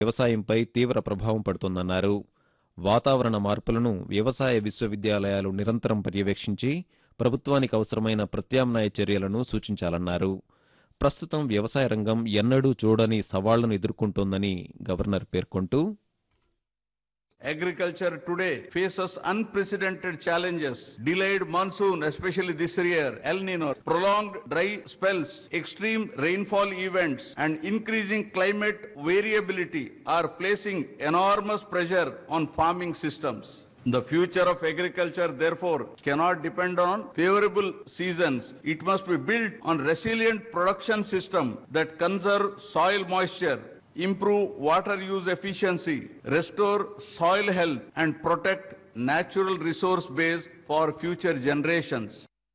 వ్యవసాయంపై తీవ్ర ప్రభావం పడుతోందన్నారు. వాతావరణ మార్పులను వ్యవసాయ విశ్వవిద్యాలయాలు నిరంతరం పర్యవేక్షించి ప్రభుత్వానికి అవసరమైన ప్రత్యామ్నాయ చర్యలను సూచించాలన్నారు. ప్రస్తుతం వ్యవసాయ రంగం ఎన్నడూ చూడని సవాళ్లను ఎదుర్కొంటోందని గవర్నర్ పేర్కొంటూ, Agriculture today faces unprecedented challenges. Delayed monsoon, especially this year, El Nino, prolonged dry spells, extreme rainfall events, and increasing climate variability are placing enormous pressure on farming systems. The future of agriculture, therefore, cannot depend on favorable seasons. It must be built on resilient production system that conserve soil moisture, improve water use efficiency, restore soil health, and protect natural resource base for future generations.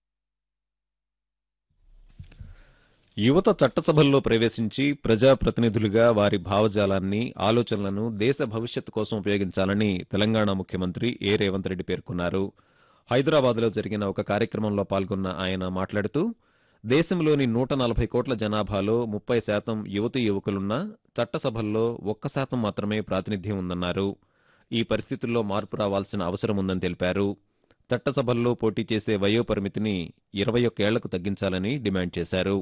యువత చట్టసభల్లో ప్రవేశించి ప్రజాప్రతినిధులుగా వారి భావజాలాన్ని, ఆలోచనలను దేశ భవిష్యత్తు కోసం ఉపయోగించాలని తెలంగాణ ముఖ్యమంత్రి ఏ రేవంత్ రెడ్డి పేర్కొన్నారు. హైదరాబాద్లో జరిగిన ఒక కార్యక్రమంలో పాల్గొన్న ఆయన మాట్లాడుతూ, దేశంలోని 140 కోట్ల జనాభాలో 30% యువతీ యువకులున్నా చట్టసభల్లో 1% మాత్రమే ప్రాతినిధ్యం ఉందన్నారు. ఈ పరిస్థితుల్లో మార్పు రావాల్సిన అవసరం ఉందని తెలిపారు. చట్టసభల్లో పోటీ చేసే వయోపరిమితిని 21 ఏళ్లకు తగ్గించాలని డిమాండ్ చేశారు.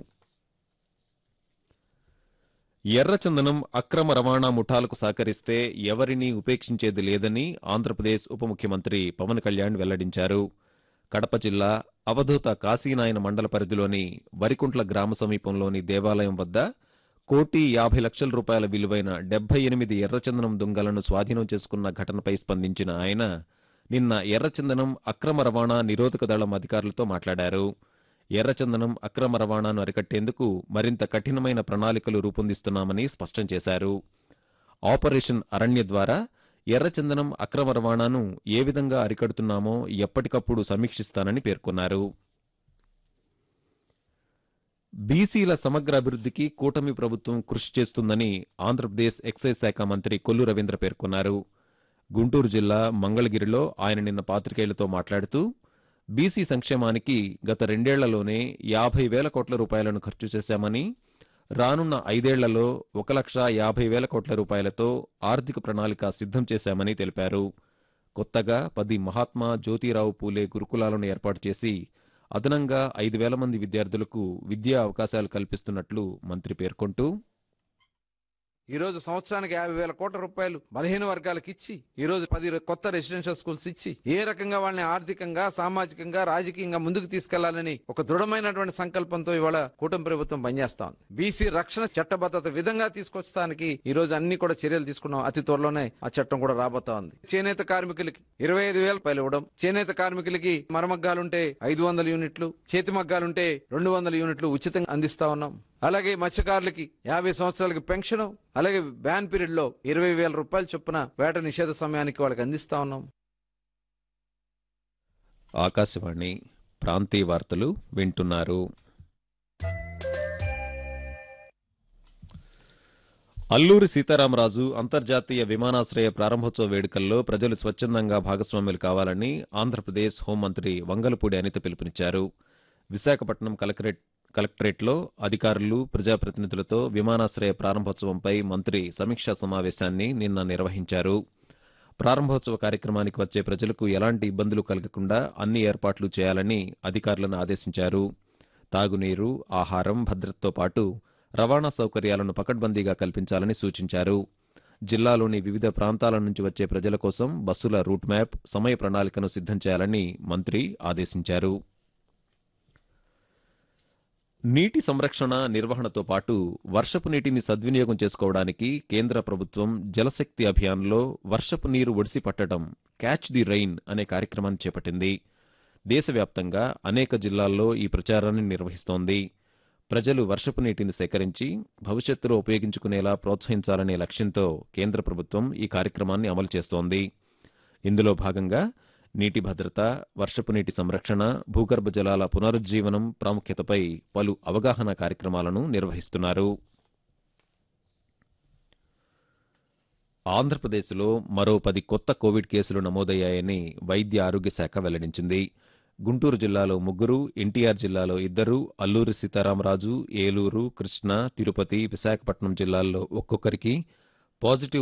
ఎర్రచందనం అక్రమ రవాణా ముఠాలకు సహకరిస్తే ఎవరినీ ఉపేక్షించేది లేదని ఆంధ్రప్రదేశ్ ఉప ముఖ్యమంత్రి పవన్ కళ్యాణ్ వెల్లడించారు. కడప జిల్లా అవధూత కాశీనాయన మండల పరిధిలోని వరికుంట్ల గ్రామ సమీపంలోని దేవాలయం వద్ద 1,50,00,000 రూపాయల విలువైన 78 ఎర్రచందనం దుంగలను స్వాధీనం చేసుకున్న ఘటనపై స్పందించిన ఆయన నిన్న ఎర్రచందనం అక్రమ రవాణా నిరోధక దళం అధికారులతో మాట్లాడారు. ఎర్రచందనం అక్రమ రవాణాను అరికట్టేందుకు మరింత కఠినమైన ప్రణాళికలు రూపొందిస్తున్నామని స్పష్టం చేశారు. ఆపరేషన్ అరణ్య ద్వారా ఎర్రచందనం అక్రమ రవాణాను ఏ విధంగా అరికడుతున్నామో ఎప్పటికప్పుడు సమీక్షిస్తానని పేర్కొన్నారు. బీసీల సమగ్ర అభివృద్ధికి కూటమి ప్రభుత్వం కృషి చేస్తుందని ఆంధ్రప్రదేశ్ ఎక్సైజ్ శాఖ మంత్రి కొల్లు రవీంద్ర పేర్కొన్నారు. గుంటూరు జిల్లా మంగళగిరిలో ఆయన నిన్న పాత్రికేయులతో మాట్లాడుతూ, బీసీ సంక్షేమానికి గత 2 ఏళ్లలోనే 50,000 కోట్ల రూపాయలను ఖర్చు చేశామని, రానున్న 5 ఏళ్లలో 1,50,000 కోట్ల రూపాయలతో ఆర్థిక ప్రణాళిక సిద్ధం చేశామని తెలిపారు. కొత్తగా 10 మహాత్మా జ్యోతిరావు పూలే గురుకులాలను ఏర్పాటు చేసి అదనంగా 5,000 మంది విద్యార్థులకు విద్యా అవకాశాలు కల్పిస్తున్నట్లు మంత్రి పేర్కొంటూ, ఈ రోజు సంవత్సరానికి 50,000 కోట్ల రూపాయలు బలహీన వర్గాలకు ఇచ్చి, ఈ రోజు 10 కొత్త రెసిడెన్షియల్ స్కూల్స్ ఇచ్చి ఏ రకంగా వాళ్ళని ఆర్థికంగా, సామాజికంగా, రాజకీయంగా ముందుకు తీసుకెళ్లాలని ఒక దృఢమైనటువంటి సంకల్పంతో ఇవాళ కూటమి ప్రభుత్వం పనిచేస్తా ఉంది. బీసీ రక్షణ చట్టబద్ధత విధంగా తీసుకొచ్చడానికి ఈ రోజు అన్ని కూడా చర్యలు తీసుకున్నాం. అతి త్వరలోనే ఆ చట్టం కూడా రాబోతా ఉంది. చేనేత కార్మికులకి 25,000 రూపాయలు ఇవ్వడం, చేనేత కార్మికులకి మరమగ్గాలుంటే 500 యూనిట్లు, చేతి మగ్గాలుంటే 200 యూనిట్లు ఉచితంగా అందిస్తా ఉన్నాం. అలాగే మత్స్యకారులకి 50 సంవత్సరాలకి పెన్షన్, అలాగే బ్యాన్ పీరియడ్ లో 20,000 రూపాయలు చొప్పున వేట నిషేధ సమయానికి వాళ్ళకి అందిస్తా ఉన్నాం. ఆకాశవాణి ప్రాంతీయ వార్తలు వింటున్నారు. అల్లూరి సీతారామరాజు అంతర్జాతీయ విమానాశ్రయ ప్రారంభోత్సవ వేడుకల్లో ప్రజలు స్వచ్ఛందంగా భాగస్వాములు కావాలని ఆంధ్రప్రదేశ్ హోంమంత్రి వంగలపూడి అనిత పిలుపునిచ్చారు. విశాఖపట్నం కలెక్టరేట్లో అధికారులు, ప్రజాప్రతినిధులతో విమానాశ్రయ ప్రారంభోత్సవంపై మంత్రి సమీక్షా సమావేశాన్ని నిన్న నిర్వహించారు. ప్రారంభోత్సవ కార్యక్రమానికి వచ్చే ప్రజలకు ఎలాంటి ఇబ్బందులు కలగకుండా అన్ని ఏర్పాట్లు చేయాలని అధికారులను ఆదేశించారు. తాగునీరు, ఆహారం, భద్రతతో పాటు రవాణా సౌకర్యాలను పకడ్బందీగా కల్పించాలని సూచించారు. జిల్లాలోని వివిధ ప్రాంతాల నుంచి వచ్చే ప్రజల కోసం బస్సుల రూట్ మ్యాప్, సమయ ప్రణాళికను సిద్ధం చేయాలని మంత్రి ఆదేశించారు. నీటి సంరక్షణ, నిర్వహణతో పాటు వర్షపు నీటిని సద్వినియోగం చేసుకోవడానికి కేంద్ర ప్రభుత్వం జలశక్తి అభియాన్లో వర్షపు నీరు ఒడిసి పట్టడం, క్యాచ్ ది రైన్ అనే కార్యక్రమాన్ని చేపట్టింది. దేశవ్యాప్తంగా అనేక జిల్లాల్లో ఈ ప్రచారాన్ని నిర్వహిస్తోంది. ప్రజలు వర్షపు నీటిని సేకరించి భవిష్యత్తులో ఉపయోగించుకునేలా ప్రోత్సహించాలనే లక్ష్యంతో కేంద్ర ప్రభుత్వం ఈ కార్యక్రమాన్ని అమలు చేస్తోంది. ఇందులో భాగంగా నీటి భద్రత, వర్షపు నీటి సంరక్షణ, భూగర్భ జలాల పునరుజ్జీవనం ప్రాముఖ్యతపై పలు అవగాహన కార్యక్రమాలను నిర్వహిస్తున్నారు. ఆంధ్రప్రదేశ్లో మరో 10 కొత్త కోవిడ్ కేసులు నమోదయ్యాయని వైద్య ఆరోగ్య శాఖ వెల్లడించింది. గుంటూరు జిల్లాలో 3, ఎన్టీఆర్ జిల్లాలో 2, అల్లూరి సీతారామరాజు, ఏలూరు, కృష్ణా, తిరుపతి, విశాఖపట్నం జిల్లాల్లో ఒక్కొక్కరికి, పాజిటివ్